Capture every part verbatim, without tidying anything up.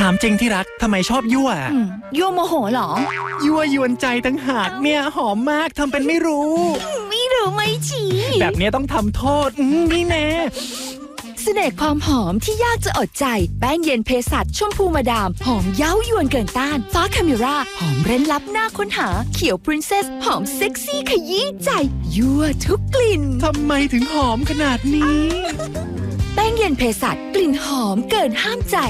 ามจริงที่รักทำไมชอบยั่วยั่วโมโหเหรอยั่วยวนใจตั้งหากเนี่ยหอมมากทำเป็นไม่รู้ไม่รู้ไม่ชี้แบบนี้ต้องทำโทษนี่แน่เสน่ห์ความหอมที่ยากจะอดใจแป้งเย็นเภสัชชมพูมาดามหอมเย้ายวนเกินต้านฟ้าคาเมราหอมเร้นลับหน้าค้นหาเขียวปรินเซสหอมเซ็กซี่ขยี้ใจยั่วทุกกลิ่นทำไมถึงหอมขนาดนี้แป้งเย็นเภสัชกลิ่นหอมเกินห้ามใจ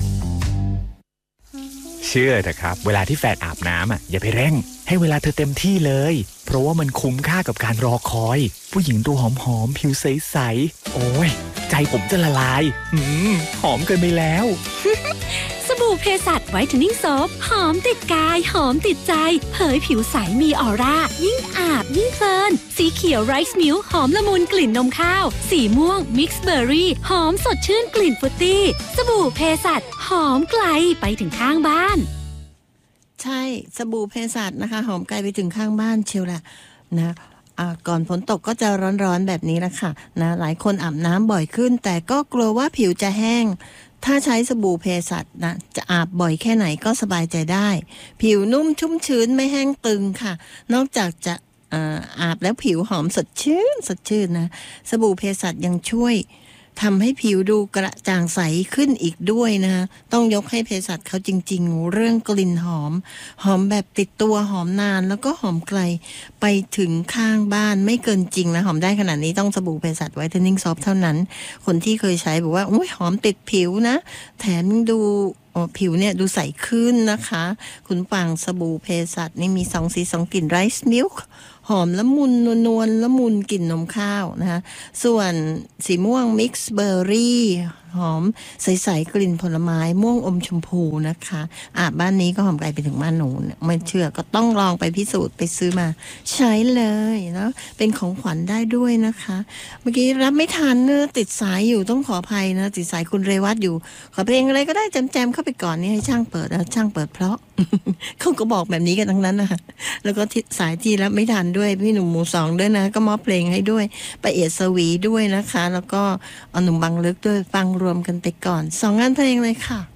เชื่อเถอะครับเวลาที่แฟนอาบน้ำอ่ะอย่าไปเร่งให้เวลาเธอเต็มที่เลยเพราะว่ามันคุ้มค่ากับการรอคอยผู้หญิงตัวหอมๆผิวใสๆโอ้ยใจผมจะละลายอืมหอมเกินไปแล้วสบู่เภสัชไวท์เทนนิ่งโซฟหอมติดกายหอมติดใจเผยผิวใสมีออร่ายิ่งอาบยิ่งเพลินสีเขียวไรซ์มิลค์หอมละมุนกลิ่นนมข้าวสีม่วงมิกซ์เบอร์รี่หอมสดชื่นกลิ่นฟรุตตี้สบู่เภสัชหอมไกลไปถึงข้างบ้านใช่สบู่เภสัชนะคะหอมไกลไปถึงข้างบ้านเชียวแหละนะก่อนฝนตกก็จะร้อนๆแบบนี้แหละค่ะนะหลายคนอาบน้ำบ่อยขึ้นแต่ก็กลัวว่าผิวจะแห้งถ้าใช้สบู่เภสัชนะจะอาบบ่อยแค่ไหนก็สบายใจได้ผิวนุ่มชุ่มชื้นไม่แห้งตึงค่ะนอกจากจะอาบแล้วผิวหอมสดชื่นสดชื่นนะสบู่เภสัชยังช่วยทำให้ผิวดูกระจ่างใสขึ้นอีกด้วยนะคะต้องยกให้เภสัชเขาจริงๆเรื่องกลิ่นหอมหอมแบบติดตัวหอมนานแล้วก็หอมไกลไปถึงข้างบ้านไม่เกินจริงนะหอมได้ขนาดนี้ต้องสบู่เภสัชไวท์เทนนิ่งซอฟท์เท่านั้นคนที่เคยใช้บอกว่าอุ้ยหอมติดผิวนะแถมดูผิวเนี่ยดูใสขึ้นนะคะคุณฟังสบู่เภสัชนี่มีสองสีสองกลิ่นไรซ์มิลค์หอมละมุนนวลละมุนกลิ่นนมข้าวนะคะส่วนสีม่วงมิกซ์เบอร์รี่หอมใสๆกลิ่นผลไม้ม่วงอมชมพูนะคะอ่ะบ้านนี้ก็หอมไกลไปถึงบ้านหนูไม่เชื่อก็ต้องลองไปพิสูจน์ไปซื้อมาใช้เลยแล้วเป็นของขวัญได้ด้วยนะคะเมื่อกี้รับไม่ทันเนอะติดสายอยู่ต้องขออภัยนะติดสายคุณเรวัตอยู่ขอเพลงอะไรก็ได้แจมๆเข้าไปก่อนนี่ให้ช่างเปิดแล้วช่างเปิดเพราะ เขาก็บอกแบบนี้กันทั้งนั้นนะคะแล้วก็สายที่รับไม่ทันด้วยพี่หนุ่มหมูสองด้วยนะก็มอบเพลงให้ด้วยไปเอียดสวีด้วยนะคะแล้วก็เอาหนุ่มบังลึกด้วยฟังรวมกันไปก่อนสองงานเพลงเลยค่ะ